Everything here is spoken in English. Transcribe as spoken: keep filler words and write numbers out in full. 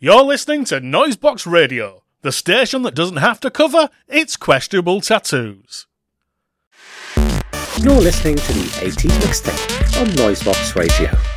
You're listening to Noisebox Radio, the station that doesn't have to cover its questionable tattoos. You're listening to the eighties Mixtape on Noisebox Radio.